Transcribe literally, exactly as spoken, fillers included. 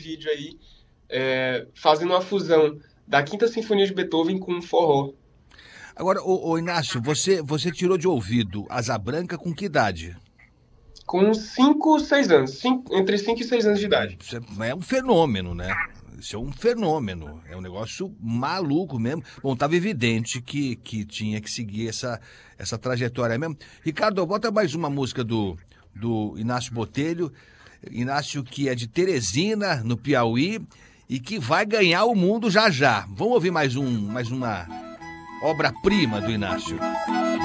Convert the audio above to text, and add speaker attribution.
Speaker 1: vídeo aí, é, fazendo uma fusão da Quinta Sinfonia de Beethoven com forró.
Speaker 2: Agora, ô, ô Inácio, você, você tirou de ouvido Asa Branca com que idade?
Speaker 1: Com cinco, seis anos. Cinco, entre cinco e seis anos de idade.
Speaker 2: Isso é é um fenômeno, né? Isso é um fenômeno, é um negócio maluco mesmo. Bom, estava evidente que, que tinha que seguir essa, essa trajetória mesmo. Ricardo, bota mais uma música do, do Inácio Botelho. Inácio que é de Teresina, no Piauí, e que vai ganhar o mundo já já. Vamos ouvir mais, um, mais uma obra-prima do Inácio.